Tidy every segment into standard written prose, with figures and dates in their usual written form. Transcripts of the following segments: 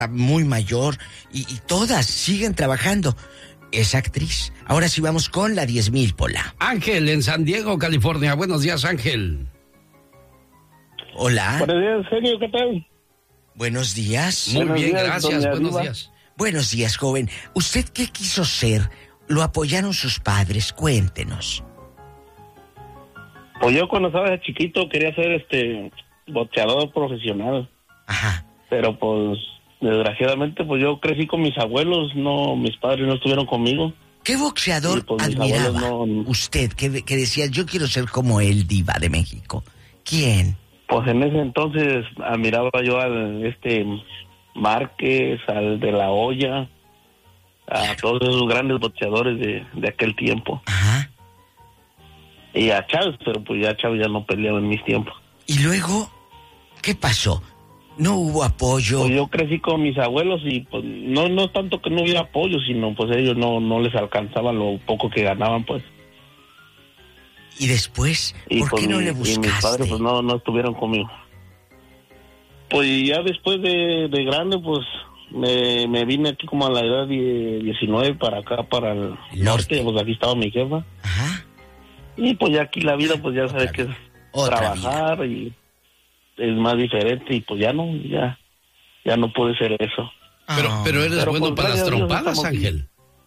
muy mayor y todas siguen trabajando. Es actriz. Ahora sí vamos con la 10,000, Pola. Ángel, en San Diego, California. Buenos días, Ángel. Hola. Buenos días, genio, ¿qué tal? Buenos días. Muy Buenos bien, días, gracias. doña Buenos Diva. días. Buenos días, joven. ¿Usted qué quiso ser? ¿Lo apoyaron sus padres? Cuéntenos. Pues yo cuando estaba chiquito quería ser boxeador profesional. Ajá. Pero pues desgraciadamente pues yo crecí con mis abuelos, no, mis padres no estuvieron conmigo. ¿Qué boxeador Sí, pues, mis admiraba abuelos no. usted que decía yo quiero ser como el Diva de México? ¿Quién? Pues en ese entonces admiraba yo al Márquez, al de la Hoya, a todos esos grandes boxeadores de aquel tiempo. Ajá. Y a Chávez, pero pues ya Chávez ya no peleaba en mis tiempos. Y luego, ¿qué pasó? ¿No hubo apoyo? Pues yo crecí con mis abuelos y pues no tanto que no hubiera apoyo, sino pues ellos no les alcanzaba lo poco que ganaban, pues. ¿Y después? Y ¿Por pues qué no le y mis buscaste? padres pues no estuvieron conmigo. Pues ya después de grande, pues me vine aquí como a la edad de 19 para acá, para el norte, pues aquí estaba mi jefa. Ajá. Y pues ya aquí la vida, pues ya sabes que es Otra trabajar y es más diferente y pues ya no pude ser eso. Pero eres Pero, bueno pues, para las gracias a Dios, trompadas, estamos Ángel.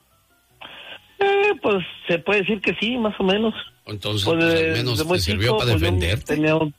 Pues se puede decir que sí, más o menos. Entonces, Pues, al menos de muy te sirvió chico, para pues, yo defenderte.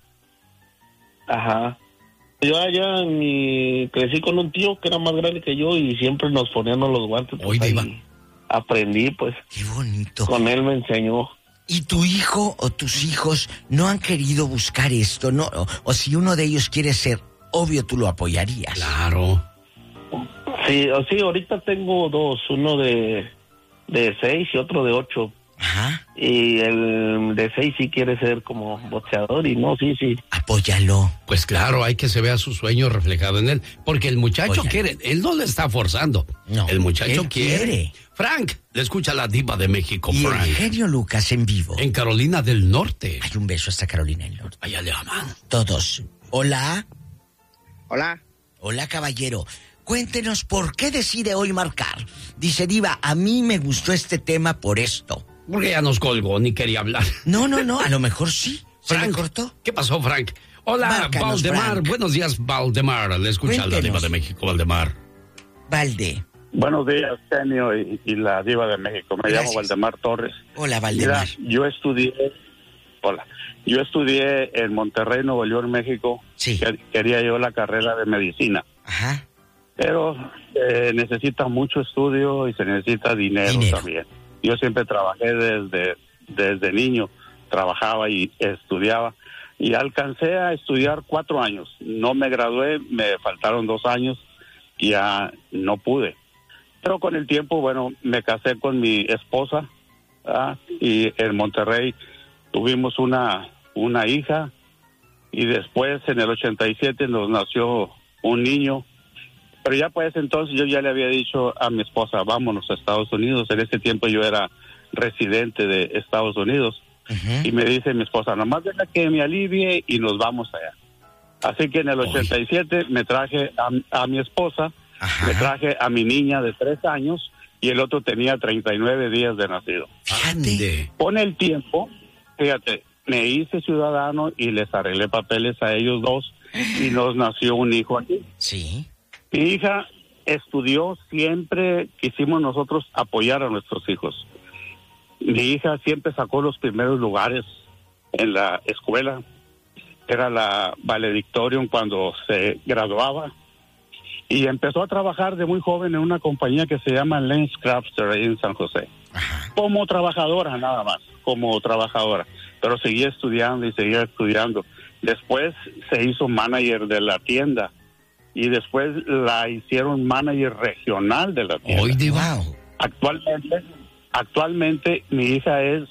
Ajá. Yo allá crecí con un tío que era más grande que yo y siempre nos poníamos los guantes. Pues, Oye, Diva. ahí aprendí, pues. Qué bonito. Con él me enseñó. ¿Y tu hijo o tus hijos no han querido buscar esto? ¿No? O si uno de ellos quiere ser, obvio tú lo apoyarías. Claro. Sí, ahorita tengo dos, uno de 6 y otro de 8. Ajá. Y el de 6 sí quiere ser como boxeador y no, sí. Apóyalo. Pues claro, hay que se vea su sueño reflejado en él. Porque el muchacho Óyalo. quiere, él no le está forzando. No, el muchacho él quiere. quiere. Frank, le escucha la Diva de México, Y Frank. el genio Lucas en vivo. En Carolina del Norte. Hay un beso hasta Carolina del Norte. Allá le aman. Todos. Hola. Hola. Hola, caballero. Cuéntenos por qué decide hoy marcar. Dice, Diva, a mí me gustó este tema por esto. Porque ya nos colgó, ni quería hablar. No, a lo mejor sí. ¿Se Frank, me cortó? ¿Qué pasó, Frank? Hola, Márcanos, Valdemar. Frank. Buenos días, Valdemar. Le escucha la Cuéntenos. Diva de México, Valdemar. Valde. Buenos días, genio y la Diva de México. Me Gracias. llamo Valdemar Torres. Hola, Valdemar. Mira, yo estudié en Monterrey, Nuevo York, México. Sí. Quería yo la carrera de medicina, Ajá. pero necesita mucho estudio y se necesita dinero también. Yo siempre trabajé desde niño, trabajaba y estudiaba. Y alcancé a estudiar 4 años. No me gradué, me faltaron 2 años y ya no pude. Pero con el tiempo, bueno, me casé con mi esposa, ¿verdad? Y en Monterrey tuvimos una hija y después en el 87 nos nació un niño. Pero ya pues entonces yo ya le había dicho a mi esposa, vámonos a Estados Unidos. En ese tiempo yo era residente de Estados Unidos. Uh-huh. Y me dice mi esposa, nomás deja que me alivie y nos vamos allá. Así que en el 87 me traje a mi esposa, Ajá. me traje a mi niña de 3 años y el otro tenía 39 días de nacido. Fíjate. Con el tiempo, fíjate, me hice ciudadano y les arreglé papeles a ellos dos y nos nació un hijo aquí. Sí. Mi hija estudió, siempre quisimos nosotros apoyar a nuestros hijos. Mi hija siempre sacó los primeros lugares en la escuela. Era la valedictorium cuando se graduaba. Y empezó a trabajar de muy joven en una compañía que se llama Lens Crafter ahí en San José. Ajá. Como trabajadora nada más, como trabajadora. Pero seguía estudiando y seguía estudiando. Después se hizo manager de la tienda. Y después la hicieron manager regional de la tienda. Hoy, Diva. Wow. Actualmente mi hija es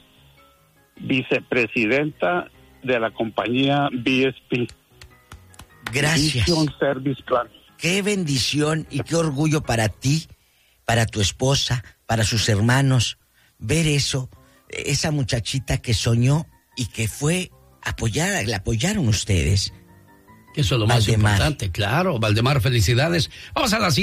vicepresidenta de la compañía BSP. Gracias. Vision Service Plan. Qué bendición y qué orgullo para ti, para tu esposa, para sus hermanos, ver eso, esa muchachita que soñó y que fue apoyada, la apoyaron ustedes. Eso es lo más Valdemar. importante, claro. Valdemar, felicidades. Vamos a la siguiente.